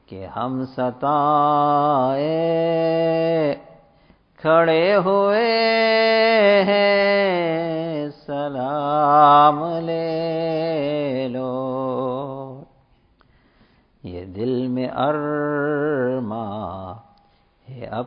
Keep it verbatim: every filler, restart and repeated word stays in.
कि हम सताए खड़े हुए हैं, सलाम ले लो। ये दिल में अरमा है